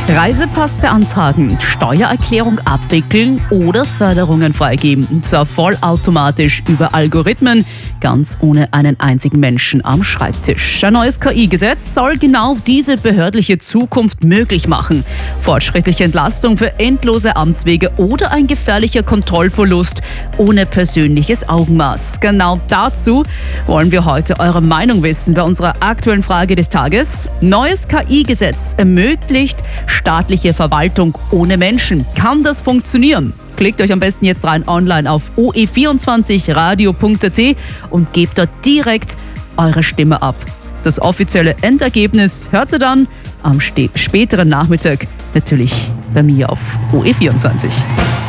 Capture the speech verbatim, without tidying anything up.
Reisepass beantragen, Steuererklärung abwickeln oder Förderungen freigeben. Und zwar vollautomatisch über Algorithmen, ganz ohne einen einzigen Menschen am Schreibtisch. Ein neues K I-Gesetz soll genau diese behördliche Zukunft möglich machen. Fortschrittliche Entlastung für endlose Amtswege oder ein gefährlicher Kontrollverlust ohne persönliches Augenmaß. Genau dazu wollen wir heute eure Meinung wissen bei unserer aktuellen Frage des Tages. Neues K I-Gesetz ermöglicht staatliche Verwaltung ohne Menschen. Kann das funktionieren? Klickt euch am besten jetzt rein online auf o e vierundzwanzig radio punkt a t und gebt dort direkt eure Stimme ab. Das offizielle Endergebnis hört ihr dann am späteren Nachmittag natürlich bei mir auf o e vierundzwanzig.